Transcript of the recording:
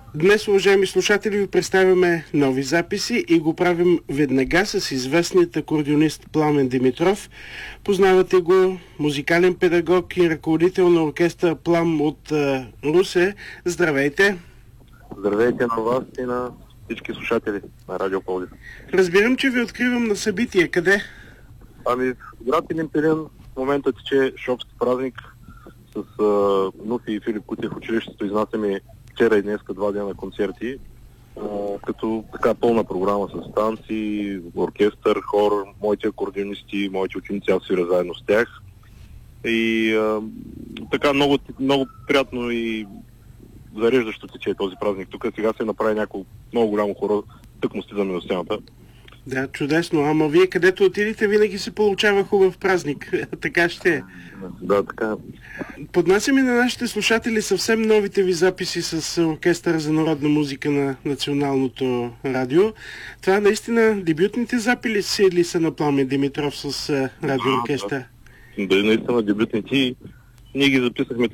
Днес, уважаеми слушатели, ви представяме нови записи и го правим веднага с известният акордеонист Пламен Димитров. Познавате го, музикален педагог и ръководител на оркестър Плам от Русе. Здравейте! Здравейте на вас и на всички слушатели на Радио Пловдив. Разбирам, че ви откривам на събитие. Къде? В град Илин Пелин в момента тече шопски празник с Нуфи и Филип Кутев. Училището изнасяме вчера и днеска 2 дена концерти, като така пълна програма с танци, оркестър, хор, моите акордеонисти, моите ученици, аз свиря заедно с тях. И така много приятно и зареждащо тече този празник. Тук сега се направи няколко много голямо хоро, тъкмо стизаме на сцената. Да, чудесно. Ама вие където отидете, винаги се получава хубав празник. Така ще е. Да, така. Поднасяме на нашите слушатели съвсем новите ви записи с Оркестъра за народна музика на Националното радио. Това наистина дебютните записи ли са на Пламен Димитров с радиооркестър? Да, наистина дебютните. Ние ги записахме